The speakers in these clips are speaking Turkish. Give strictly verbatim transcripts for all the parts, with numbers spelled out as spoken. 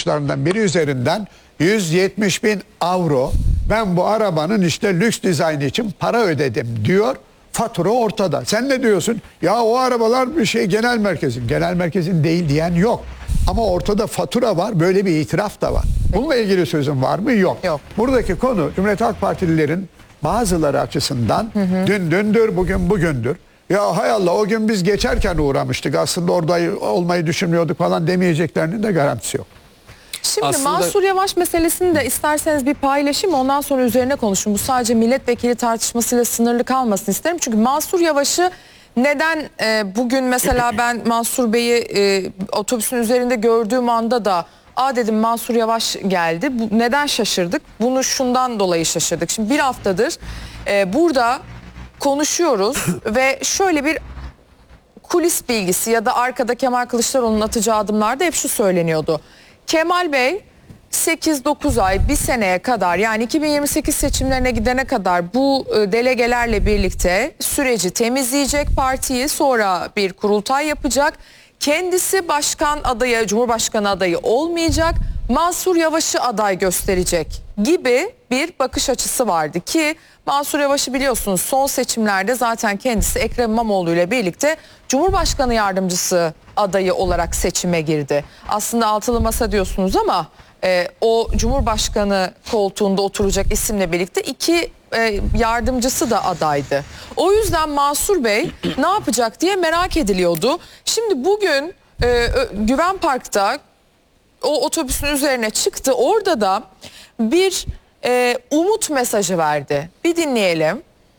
kuruluşlarından biri üzerinden yüz yetmiş bin avro ben bu arabanın işte lüks dizaynı için para ödedim diyor. Fatura ortada. Sen ne diyorsun? Ya o arabalar bir şey genel merkezin. Genel merkezin değil diyen yok. Ama ortada fatura var. Böyle bir itiraf da var. Bununla ilgili sözün var mı? Yok. Yok. Buradaki konu Cumhuriyet Halk Partililerin bazıları açısından hı hı. dün dündür, bugün bugündür. Ya hay Allah o gün biz geçerken uğramıştık. Aslında orada olmayı düşünmüyorduk falan demeyeceklerinin de garantisi yok. Şimdi Aslında... Mansur Yavaş meselesini de isterseniz bir paylaşayım, ondan sonra üzerine konuşun. Bu sadece milletvekili tartışmasıyla sınırlı kalmasın isterim. Çünkü Mansur Yavaş'ı neden e, bugün mesela ben Mansur Bey'i e, otobüsün üzerinde gördüğüm anda da aa dedim Mansur Yavaş geldi. Bu, neden şaşırdık? Bunu şundan dolayı şaşırdık. Şimdi bir haftadır e, burada konuşuyoruz ve şöyle bir kulis bilgisi ya da arkada Kemal Kılıçdaroğlu'nun atacağı adımlarda hep şu söyleniyordu. Kemal Bey sekiz dokuz ay, bir seneye kadar, yani iki bin yirmi sekiz seçimlerine gidene kadar bu delegelerle birlikte süreci temizleyecek, partiyi, sonra bir kurultay yapacak. Kendisi başkan adayı, Cumhurbaşkanı adayı olmayacak, Mansur Yavaş'ı aday gösterecek gibi bir bakış açısı vardı ki Mansur Yavaş'ı biliyorsunuz son seçimlerde zaten kendisi Ekrem İmamoğlu ile birlikte Cumhurbaşkanı yardımcısı adayı olarak seçime girdi. Aslında altılı masa diyorsunuz ama e, o Cumhurbaşkanı koltuğunda oturacak isimle birlikte iki e, yardımcısı da adaydı. O yüzden Mansur Bey ne yapacak diye merak ediliyordu. Şimdi bugün e, Güven Park'ta o otobüsün üzerine çıktı. Orada da bir e, umut mesajı verdi. Bir dinleyelim.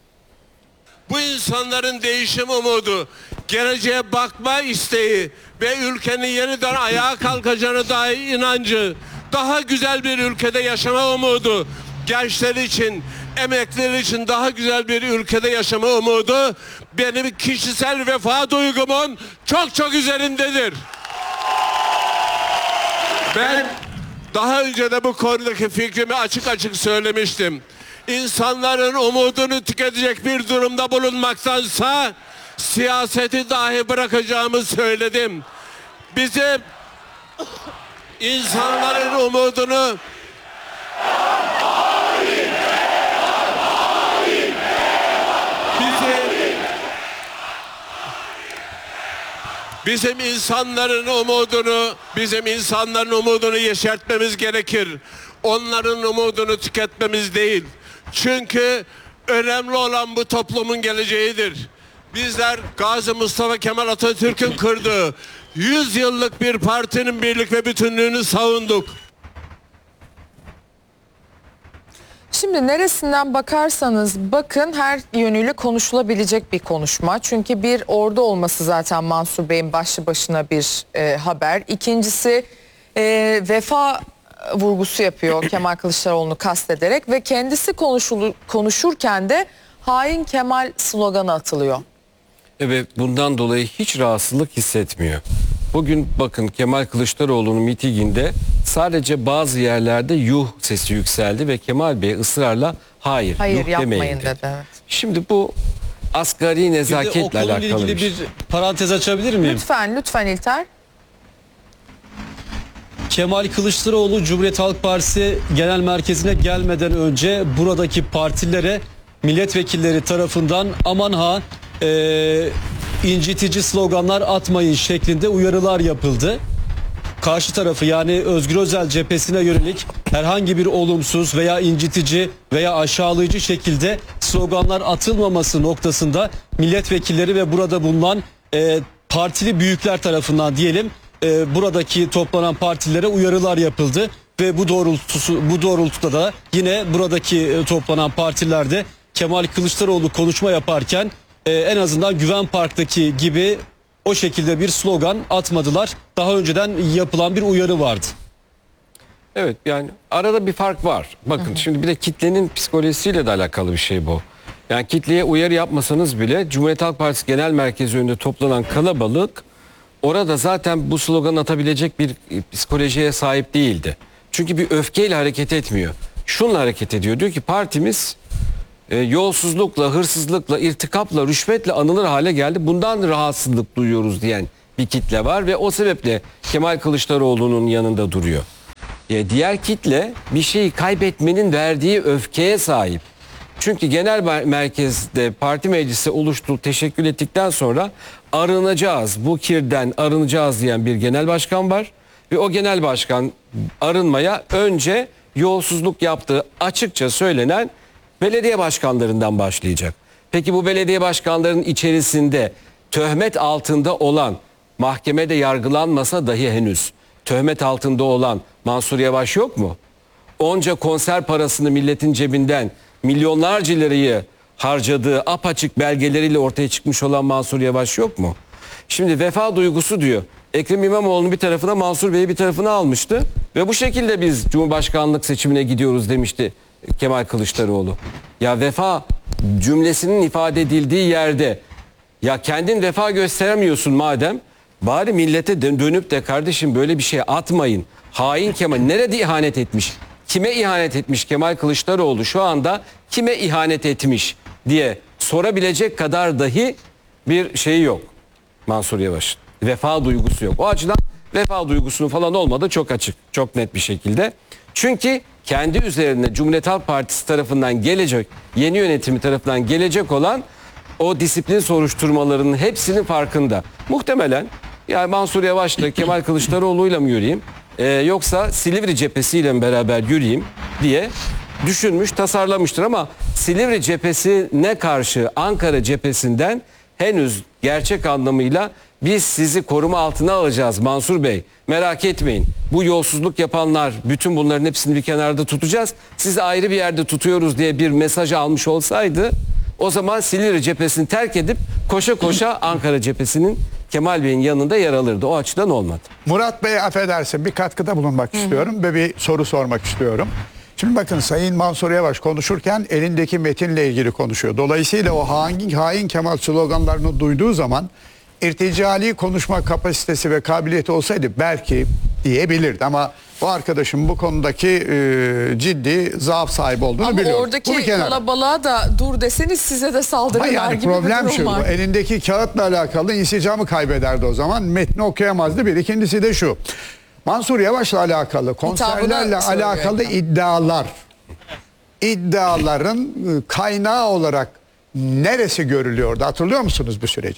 Bu insanların değişim umudu, geleceğe bakma isteği ve ülkenin yeniden ayağa kalkacağına dair inancı, daha güzel bir ülkede yaşama umudu, gençler için, emekliler için daha güzel bir ülkede yaşama umudu benim kişisel vefa duygumun çok çok üzerindedir. Ben daha önce de bu konudaki fikrimi açık açık söylemiştim. İnsanların umudunu tüketecek bir durumda bulunmaktansa siyaseti dahi bırakacağımı söyledim. Bizim insanların umudunu bizim, bizim insanların umudunu bizim insanların umudunu yeşertmemiz gerekir. Onların umudunu tüketmemiz değil. Çünkü önemli olan bu toplumun geleceğidir. Bizler Gazi Mustafa Kemal Atatürk'ün kurduğu yüz yıllık bir partinin birlik ve bütünlüğünü savunduk. Şimdi neresinden bakarsanız bakın her yönüyle konuşulabilecek bir konuşma. Çünkü bir orada olması zaten Mansur Bey'in başlı başına bir e, haber. İkincisi e, vefa vurgusu yapıyor Kemal Kılıçdaroğlu'nu kastederek ve kendisi konuşulur, konuşurken de hain Kemal sloganı atılıyor. Evet, bundan dolayı hiç rahatsızlık hissetmiyor. Bugün bakın Kemal Kılıçdaroğlu'nun mitinginde sadece bazı yerlerde yuh sesi yükseldi ve Kemal Bey ısrarla hayır, hayır yuh yapmayın demeyin dedi. Evet. Şimdi bu asgari nezaketle alakalı ilgili bir, bir parantez açabilir miyim? Lütfen, lütfen İlter. Kemal Kılıçdaroğlu Cumhuriyet Halk Partisi Genel Merkezi'ne gelmeden önce buradaki partilere milletvekilleri tarafından aman ha e, incitici sloganlar atmayın şeklinde uyarılar yapıldı. Karşı tarafı yani Özgür Özel cephesine yönelik herhangi bir olumsuz veya incitici veya aşağılayıcı şekilde sloganlar atılmaması noktasında milletvekilleri ve burada bulunan e, partili büyükler tarafından diyelim e, buradaki toplanan partilere uyarılar yapıldı ve bu doğrultusu bu doğrultuda da yine buradaki e, toplanan partilerde Kemal Kılıçdaroğlu konuşma yaparken e, en azından Güven Park'taki gibi o şekilde bir slogan atmadılar. Daha önceden yapılan bir uyarı vardı. evet yani arada bir fark var. Bakın hı hı. Şimdi bir de kitlenin psikolojisiyle de alakalı bir şey bu. Yani kitleye uyarı yapmasanız bile Cumhuriyet Halk Partisi Genel Merkezi önünde toplanan kalabalık orada zaten bu slogan atabilecek bir psikolojiye sahip değildi. Çünkü bir öfkeyle hareket etmiyor. Şunla hareket ediyor. Diyor ki partimiz e, yolsuzlukla, hırsızlıkla, irtikapla, rüşvetle anılır hale geldi. Bundan rahatsızlık duyuyoruz diyen bir kitle var ve o sebeple Kemal Kılıçdaroğlu'nun yanında duruyor. E, diğer kitle bir şeyi kaybetmenin verdiği öfkeye sahip. Çünkü genel mer- merkezde parti meclisi oluştu, teşekkür ettikten sonra arınacağız, bu kirden arınacağız diyen bir genel başkan var. Ve o genel başkan arınmaya önce yolsuzluk yaptığı açıkça söylenen belediye başkanlarından başlayacak. Peki bu belediye başkanlarının içerisinde töhmet altında olan, mahkemede yargılanmasa dahi henüz töhmet altında olan Mansur Yavaş yok mu? Onca konser parasını milletin cebinden milyonlarca lirayı harcadığı apaçık belgeleriyle ortaya çıkmış olan Mansur Yavaş yok mu? Şimdi vefa duygusu diyor. Ekrem İmamoğlu'nu bir tarafına, Mansur Bey'i bir tarafına almıştı. Ve bu şekilde biz Cumhurbaşkanlık seçimine gidiyoruz demişti Kemal Kılıçdaroğlu. Ya vefa cümlesinin ifade edildiği yerde, ya kendin vefa gösteremiyorsun madem, bari millete dön- dönüp de kardeşim böyle bir şey atmayın. Hain Kemal nerede ihanet etmiş? Kime ihanet etmiş Kemal Kılıçdaroğlu şu anda, kime ihanet etmiş diye sorabilecek kadar dahi bir şeyi yok Mansur Yavaş'ın. Vefa duygusu yok. O açıdan vefa duygusunun falan olmadığı çok açık, çok net bir şekilde. Çünkü kendi üzerine Cumhuriyet Halk Partisi tarafından gelecek, yeni yönetimi tarafından gelecek olan o disiplin soruşturmalarının hepsinin farkında. Muhtemelen yani Mansur Yavaş'la Kemal Kılıçdaroğlu'yla mı yürüyeyim e, yoksa Silivri cephesiyle mi beraber yürüyeyim diye düşünmüş, tasarlamıştır ama Silivri cephesine karşı Ankara cephesinden henüz gerçek anlamıyla biz sizi koruma altına alacağız Mansur Bey, merak etmeyin. Bu yolsuzluk yapanlar, bütün bunların hepsini bir kenarda tutacağız. Sizi ayrı bir yerde tutuyoruz diye bir mesaj almış olsaydı o zaman Silivri cephesini terk edip koşa koşa Ankara cephesinin Kemal Bey'in yanında yer alırdı. O açıdan olmadı. Murat Bey affedersin bir katkıda bulunmak istiyorum ve bir soru sormak istiyorum. Şimdi bakın Sayın Mansur Yavaş konuşurken elindeki metinle ilgili konuşuyor. Dolayısıyla o hain, hain Kemal sloganlarını duyduğu zaman irticali konuşma kapasitesi ve kabiliyeti olsaydı belki diyebilirdi. Ama bu arkadaşın bu konudaki e, ciddi zaaf sahibi olduğunu Ama biliyoruz. Bu oradaki bir kenara. kalabalığa da dur deseniz size de Ama saldırırlar yani gibi bir problem durum şu, var. bu elindeki kağıtla alakalı insicamı kaybederdi o zaman. Metni okuyamazdı bir. İkincisi de şu. Mansur Yavaş'la alakalı, konserlerle söylüyor alakalı yani. iddialar, iddiaların ıı, kaynağı olarak neresi görülüyordu? Hatırlıyor musunuz bu süreci?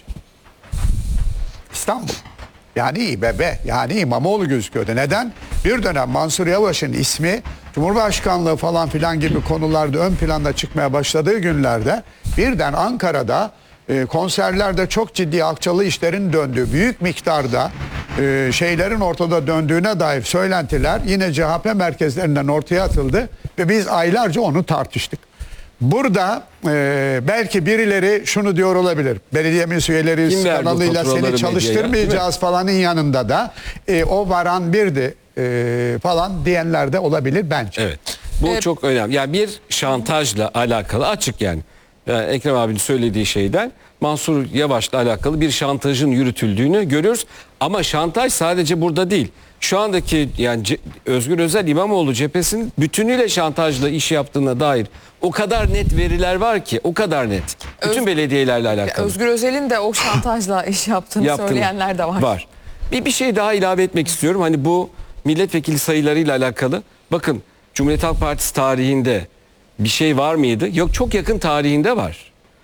İstanbul. Yani İBB, yani İmamoğlu gözüküyordu. Neden? Bir dönem Mansur Yavaş'ın ismi Cumhurbaşkanlığı falan filan gibi konularda ön planda çıkmaya başladığı günlerde birden Ankara'da e, konserlerde çok ciddi akçalı işlerin döndüğü, büyük miktarda e, şeylerin ortada döndüğüne dair söylentiler yine C H P merkezlerinden ortaya atıldı ve biz aylarca onu tartıştık. Burada e, belki birileri şunu diyor olabilir. Belediye meclis üyeleri Kim verdi kanalıyla faturaları seni medyaya, çalıştırmayacağız falanın yanında da e, o varan birdi e, falan diyenler de olabilir bence. Evet. Bu Evet. çok önemli. Yani bir şantajla alakalı açık yani. Yani Ekrem abinin söylediği şeyden Mansur Yavaş'la alakalı bir şantajın yürütüldüğünü görüyoruz. Ama şantaj sadece burada değil. Şu andaki yani Ce- Özgür Özel İmamoğlu cephesinin bütünüyle şantajla iş yaptığına dair o kadar net veriler var ki, o kadar net. Bütün Öz- belediyelerle alakalı. Özgür Özel'in de o şantajla iş yaptığını Yaptığını- söyleyenler de var. Var. Bir, bir şey daha ilave etmek istiyorum. Hani bu milletvekili sayılarıyla alakalı. Bakın Cumhuriyet Halk Partisi tarihinde bir şey var mıydı? Yok, çok yakın tarihinde var.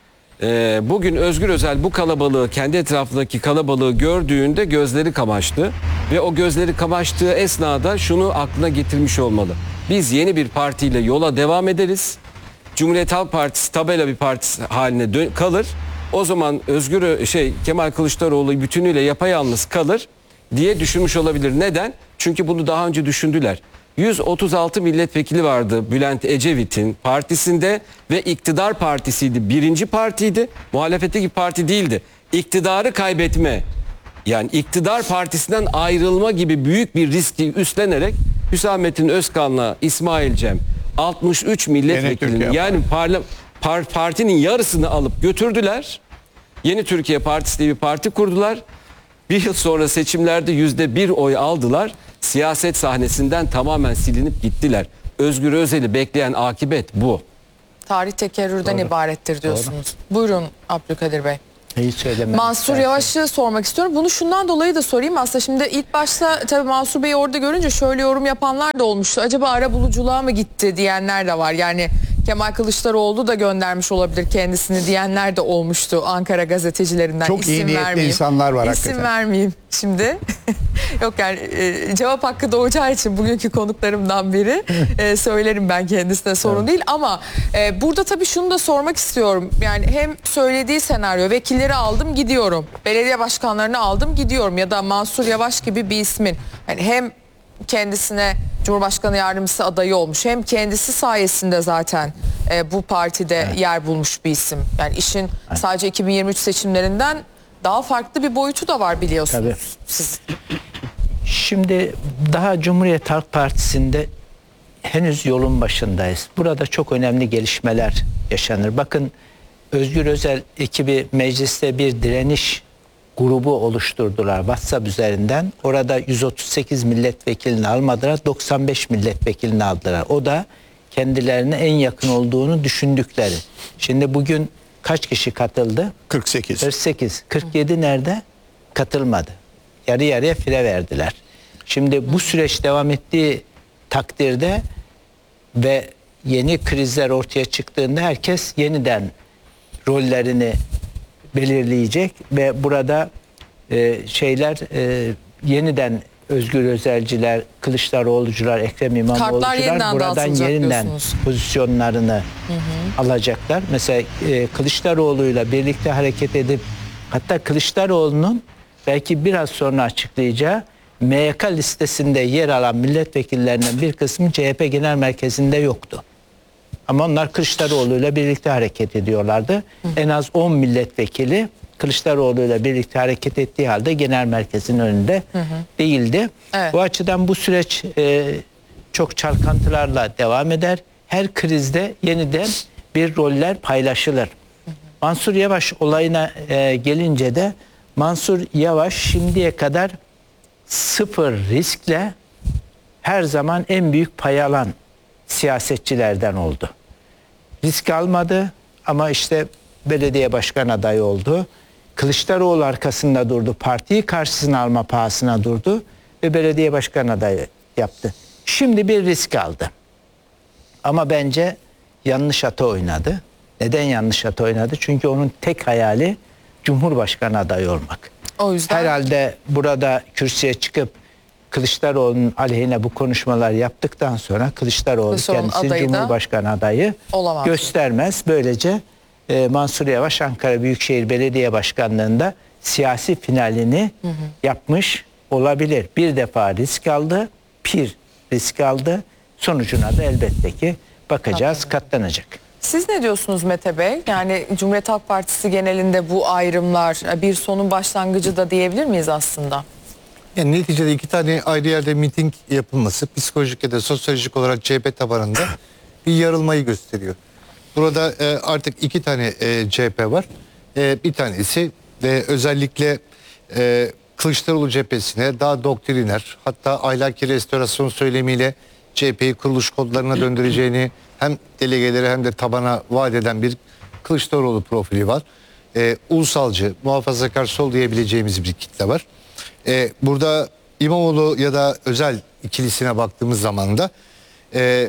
Ee, bugün Özgür Özel bu kalabalığı, kendi etrafındaki kalabalığı gördüğünde gözleri kamaştı. Ve o gözleri kamaştığı esnada şunu aklına getirmiş olmalı. Biz yeni bir partiyle yola devam ederiz. Cumhuriyet Halk Partisi tabela bir partisi haline dön- kalır. O zaman Özgür Ö- şey Kemal Kılıçdaroğlu bütünüyle yapayalnız kalır diye düşünmüş olabilir. Neden? Çünkü bunu daha önce düşündüler. yüz otuz altı milletvekili vardı Bülent Ecevit'in partisinde ve iktidar partisiydi. Birinci partiydi. Muhalefetteki parti değildi. İktidarı kaybetme, yani iktidar partisinden ayrılma gibi büyük bir riski üstlenerek Hüsamettin Özkan'la İsmail Cem altmış üç milletvekilinin Türkiye yani parla, par, partinin yarısını alıp götürdüler. Yeni Türkiye Partisi diye bir parti kurdular. Bir yıl sonra seçimlerde yüzde bir oy aldılar. Siyaset sahnesinden tamamen silinip gittiler. Özgür Özel'i bekleyen akibet bu. Tarih tekerrürden ibarettir diyorsunuz. Buyurun Abdülkadir Bey. Neyi söylemek Mansur istersin? Yavaş'ı sormak istiyorum. Bunu şundan dolayı da sorayım. Aslında şimdi ilk başta tabii Mansur Bey'i orada görünce şöyle yorum yapanlar da olmuştu. Acaba arabuluculuğa mı gitti diyenler de var. Yani Kemal Kılıçdaroğlu da göndermiş olabilir kendisini diyenler de olmuştu Ankara gazetecilerinden. Çok iyi İsim niyetli vermeyeyim. insanlar var İsim hakikaten. vermeyeyim şimdi. Yok yani e, cevap hakkı doğacağı için bugünkü konuklarımdan biri e, söylerim ben kendisine, sorun değil. Ama e, burada tabii şunu da sormak istiyorum. Yani hem söylediği senaryo, vekilleri aldım gidiyorum, belediye başkanlarını aldım gidiyorum ya da Mansur Yavaş gibi bir ismin yani hem kendisine Cumhurbaşkanı yardımcısı adayı olmuş hem kendisi sayesinde zaten e, bu partide evet. yer bulmuş bir isim. Yani işin evet. sadece iki bin yirmi üç seçimlerinden daha farklı bir boyutu da var biliyorsunuz. Tabii. Siz. Şimdi daha Cumhuriyet Halk Partisi'nde henüz yolun başındayız. Burada çok önemli gelişmeler yaşanır. Bakın Özgür Özel ekibi mecliste bir direniş grubu oluşturdular WhatsApp üzerinden. Orada yüz otuz sekiz milletvekilini almadılar, doksan beş milletvekilini aldılar. O da kendilerine en yakın olduğunu düşündükleri. Şimdi bugün kaç kişi katıldı? kırk sekiz. kırk sekiz. kırk yedi nerede? Katılmadı. Yarı yarıya fire verdiler. Şimdi bu süreç devam ettiği takdirde ve yeni krizler ortaya çıktığında herkes yeniden rollerini belirleyecek ve burada e, şeyler e, yeniden Özgür Özelciler, Kılıçdaroğlucular, Ekrem İmamoğlucular yeniden buradan yeniden diyorsunuz. pozisyonlarını hı hı. alacaklar. Mesela e, Kılıçdaroğlu'yla birlikte hareket edip hatta Kılıçdaroğlu'nun belki biraz sonra açıklayacağı M Y K listesinde yer alan milletvekillerinden bir kısmı C H P Genel Merkezi'nde yoktu. Ama onlar Kılıçdaroğlu'yla birlikte hareket ediyorlardı. Hı. En az on milletvekili Kılıçdaroğlu'yla birlikte hareket ettiği halde genel merkezin önünde hı hı. değildi. Evet. Bu açıdan bu süreç e, çok çalkantılarla devam eder. Her krizde yeniden bir roller paylaşılır. Hı hı. Mansur Yavaş olayına e, gelince de Mansur Yavaş şimdiye kadar sıfır riskle her zaman en büyük pay alan siyasetçilerden oldu. Risk almadı ama işte belediye başkan adayı oldu. Kılıçdaroğlu arkasında durdu. Partiyi karşısına alma pahasına durdu ve belediye başkan adayı yaptı. Şimdi bir risk aldı. Ama bence yanlış ata oynadı. Neden yanlış ata oynadı? Çünkü onun tek hayali Cumhurbaşkanı adayı olmak. O yüzden herhalde burada kürsüye çıkıp Kılıçdaroğlu'nun aleyhine bu konuşmalar yaptıktan sonra Kılıçdaroğlu Kılıçdaroğlu kendisi adayı Cumhurbaşkanı adayı olamaz. göstermez. Böylece e, Mansur Yavaş Ankara Büyükşehir Belediye Başkanlığı'nda siyasi finalini hı hı. yapmış olabilir. Bir defa risk aldı, bir risk aldı. Sonucuna da elbette ki bakacağız, katlanacak. Siz ne diyorsunuz Mete Bey? Yani Cumhuriyet Halk Partisi genelinde bu ayrımlar bir sonun başlangıcı da diyebilir miyiz aslında? Yani neticede iki tane ayrı yerde miting yapılması psikolojik ya da sosyolojik olarak C H P tabanında bir yarılmayı gösteriyor. Burada e, artık iki tane e, C H P var. E, bir tanesi ve özellikle e, Kılıçdaroğlu cephesine daha doktriner, hatta ahlaki restorasyon söylemiyle C H P'yi kuruluş kodlarına döndüreceğini hem delegelere hem de tabana vaat eden bir Kılıçdaroğlu profili var. E, ulusalcı, muhafazakar sol diyebileceğimiz bir kitle var. Ee, burada İmamoğlu ya da Özel ikilisine baktığımız zaman da e,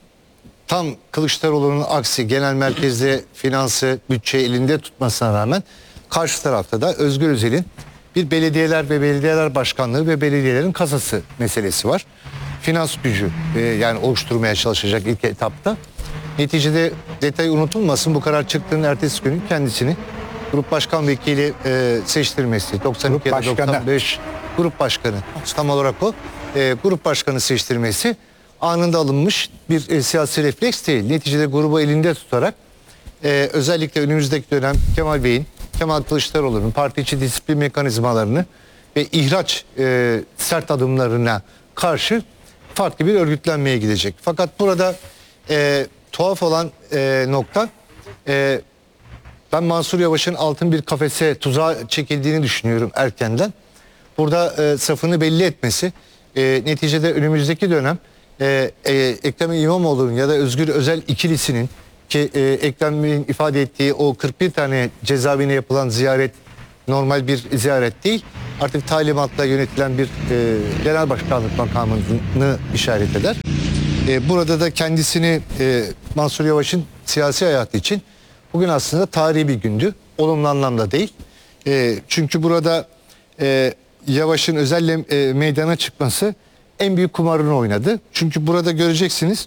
tam Kılıçdaroğlu'nun aksi genel merkezde finansı, bütçe elinde tutmasına rağmen karşı tarafta da Özgür Özel'in bir belediyeler ve belediyeler başkanlığı ve belediyelerin kasası meselesi var. Finans gücü e, yani oluşturmaya çalışacak ilk etapta. Neticede detay unutulmasın, bu karar çıktığının ertesi günü kendisini grup başkan vekili e, seçtirmesi, doksan iki ya da doksan beş grup başkanı tam olarak o e, grup başkanı seçtirmesi anında alınmış bir e, siyasi refleks değil. Neticede grubu elinde tutarak e, özellikle önümüzdeki dönem Kemal Bey'in, Kemal Kılıçdaroğlu'nun parti içi disiplin mekanizmalarını ve ihraç e, sert adımlarına karşı farklı bir örgütlenmeye gidecek. Fakat burada e, tuhaf olan e, nokta e, ben Mansur Yavaş'ın altın bir kafese tuzağa çekildiğini düşünüyorum erkenden. Burada e, safını belli etmesi e, neticede önümüzdeki dönem e, e, Ekrem İmamoğlu'nun ya da Özgür Özel ikilisinin ki e, Ekrem Bey'in ifade ettiği o kırk bir tane cezaevine yapılan ziyaret normal bir ziyaret değil. Artık talimatla yönetilen bir e, genel başkanlık makamını işaret eder. E, burada da kendisini e, Mansur Yavaş'ın siyasi hayatı için bugün aslında tarihi bir gündü. Olumlu anlamda değil. E, çünkü burada e, Yavaş'ın özelle e, meydana çıkması en büyük kumarını oynadı. Çünkü burada göreceksiniz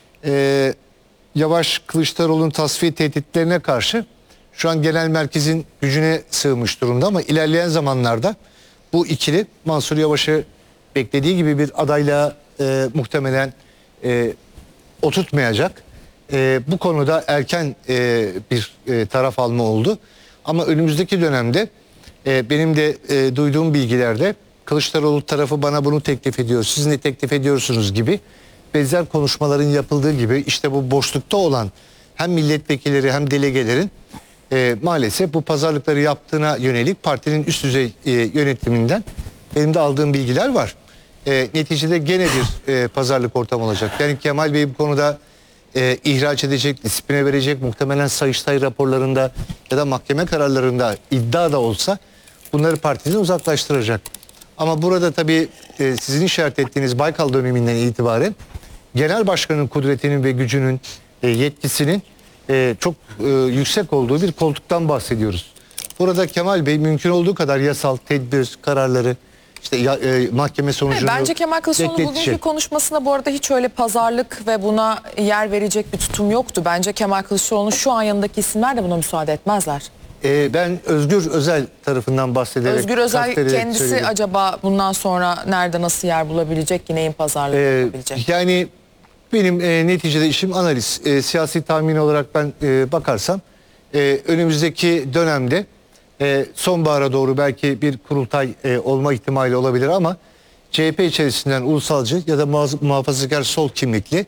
e, Yavaş Kılıçdaroğlu'nun tasfiye tehditlerine karşı şu an genel merkezin gücüne sığmış durumda ama ilerleyen zamanlarda bu ikili Mansur Yavaş'ı beklediği gibi bir adayla e, muhtemelen e, oturtmayacak. E, bu konuda erken e, bir e, taraf alma oldu. Ama önümüzdeki dönemde e, benim de e, duyduğum bilgilerde Kılıçdaroğlu tarafı bana bunu teklif ediyor, siz ne teklif ediyorsunuz gibi benzer konuşmaların yapıldığı gibi işte bu boşlukta olan hem milletvekilleri hem delegelerin e, maalesef bu pazarlıkları yaptığına yönelik partinin üst düzey e, yönetiminden benim de aldığım bilgiler var. E, neticede gene bir e, pazarlık ortamı olacak. Yani Kemal Bey bu konuda e, ihraç edecek, disipline verecek, muhtemelen Sayıştay raporlarında ya da mahkeme kararlarında iddia da olsa bunları partiden uzaklaştıracak. Ama burada tabii e, sizin işaret ettiğiniz Baykal döneminden itibaren genel başkanın kudretinin ve gücünün, e, yetkisinin e, çok e, yüksek olduğu bir koltuktan bahsediyoruz. Burada Kemal Bey mümkün olduğu kadar yasal tedbir kararları, işte ya, e, mahkeme sonucunu Bence Kemal Kılıçdaroğlu bekletecek. bugünkü konuşmasında bu arada hiç öyle pazarlık ve buna yer verecek bir tutum yoktu. Bence Kemal Kılıçdaroğlu'nun şu an yanındaki isimler de buna müsaade etmezler. E, ben Özgür Özel tarafından bahsederek... Özgür Özel kastederek kendisi söyledim. acaba bundan sonra nerede nasıl yer bulabilecek, neyin pazarlığı Ee, yapabilecek? yani benim e, neticede işim analiz. E, siyasi tahmin olarak ben e, bakarsam e, önümüzdeki dönemde e, sonbahara doğru belki bir kurultay e, olma ihtimali olabilir ama C H P içerisinden ulusalcı ya da muhaz- muhafazakar sol kimlikli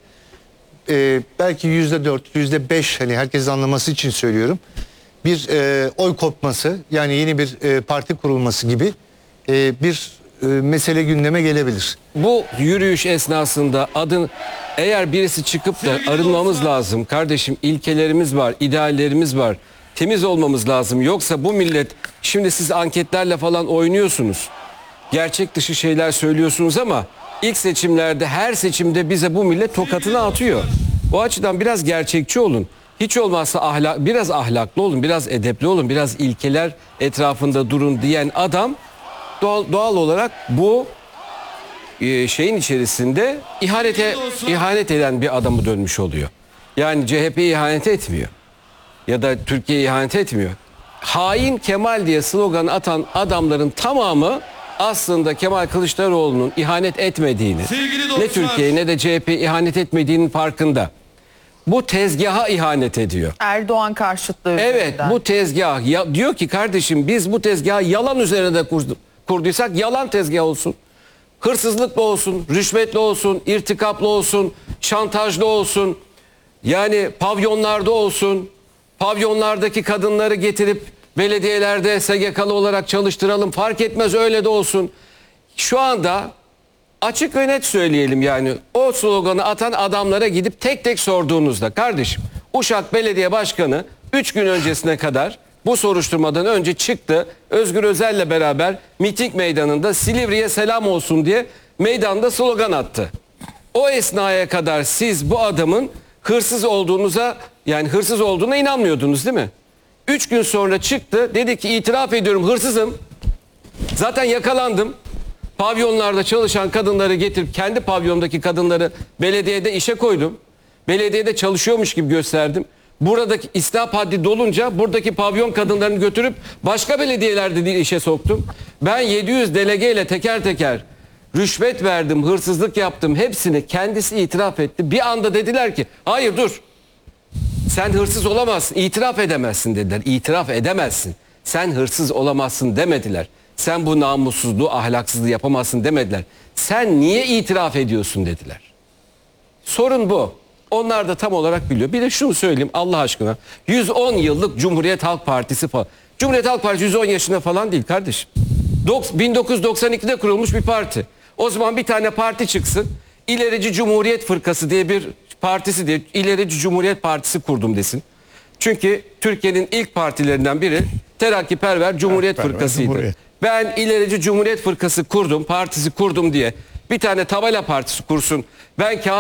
e, belki yüzde dört, yüzde beş hani herkesin anlaması için söylüyorum. Bir e, oy kopması yani yeni bir e, parti kurulması gibi e, bir e, mesele gündeme gelebilir. Bu yürüyüş esnasında adın eğer birisi çıkıp da arınmamız lazım kardeşim, ilkelerimiz var, ideallerimiz var, temiz olmamız lazım, yoksa bu millet, şimdi siz anketlerle falan oynuyorsunuz, gerçek dışı şeyler söylüyorsunuz ama ilk seçimlerde, her seçimde bize bu millet tokatını atıyor. O açıdan biraz gerçekçi olun. Hiç olmazsa ahlak, biraz ahlaklı olun, biraz edepli olun, biraz ilkeler etrafında durun diyen adam doğal, doğal olarak bu e, şeyin içerisinde ihanete ihanet eden bir adamı dönmüş oluyor. Yani C H P ihanet etmiyor ya da Türkiye ihanet etmiyor. Hain Kemal diye slogan atan adamların tamamı aslında Kemal Kılıçdaroğlu'nun ihanet etmediğini, ne Türkiye'ye ne de C H P ihanet etmediğinin farkında. Bu tezgaha ihanet ediyor. Erdoğan karşıtlığı Evet, üzerinden. bu tezgah ya, diyor ki kardeşim biz bu tezgahı yalan üzerine de kurdu, kurduysak yalan tezgah olsun. Hırsızlıkla olsun, rüşvetle olsun, irtikaplı olsun, şantajlı olsun. Yani pavyonlarda olsun. Pavyonlardaki kadınları getirip belediyelerde S G K'lı olarak çalıştıralım. Fark etmez, öyle de olsun. Şu anda açık ve net söyleyelim, yani o sloganı atan adamlara gidip tek tek sorduğunuzda, kardeşim Uşak Belediye Başkanı üç gün öncesine kadar, bu soruşturmadan önce çıktı, Özgür Özel'le beraber miting meydanında Silivri'ye selam olsun diye meydanda slogan attı. O esnaya kadar siz bu adamın hırsız olduğunuza, yani hırsız olduğuna inanmıyordunuz değil mi? Üç gün sonra çıktı, dedi ki itiraf ediyorum, hırsızım, zaten yakalandım. Pavyonlarda çalışan kadınları getirip, kendi pavyondaki kadınları belediyede işe koydum. Belediyede çalışıyormuş gibi gösterdim. Buradaki istihap haddi dolunca buradaki pavyon kadınlarını götürüp başka belediyelerde de işe soktum. Ben yedi yüz delegeyle teker teker rüşvet verdim, hırsızlık yaptım, hepsini kendisi itiraf etti. Bir anda dediler ki hayır dur, sen hırsız olamazsın, itiraf edemezsin dediler. İtiraf edemezsin, sen hırsız olamazsın demediler. Sen bu namussuzluğu, ahlaksızlığı yapamazsın demediler. Sen niye itiraf ediyorsun dediler. Sorun bu. Onlar da tam olarak biliyor. Bir de şunu söyleyeyim Allah aşkına. yüz on yıllık Cumhuriyet Halk Partisi falan. Cumhuriyet Halk Partisi yüz on yaşında falan değil kardeşim. bin dokuz yüz doksan ikide kurulmuş bir parti. O zaman bir tane parti çıksın. İlerici Cumhuriyet Fırkası diye bir Partisi diye ilerici Cumhuriyet Partisi kurdum desin. Çünkü Türkiye'nin ilk partilerinden biri Terakkiperver Cumhuriyet Terakkiperver Fırkası'ydı. Cumhuriyet. Ben ilerici Cumhuriyet Fırkası kurdum, partisi kurdum diye bir tane tabela partisi kursun. Ben kağıt